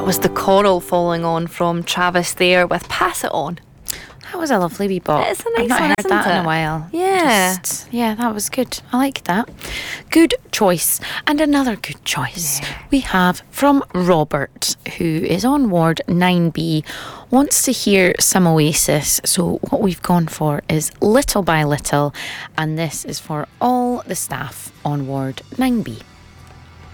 was The Coral Falling On from Travis there with Pass It On. That was a lovely wee bop. It's a nice I've not one, heard isn't that in it? a while. Yeah. Yeah, that was good. I like that. Good choice. And another good choice we have from Robert, who is on Ward 9B, wants to hear some Oasis. So what we've gone for is Little by Little, and this is for all the staff on Ward 9B.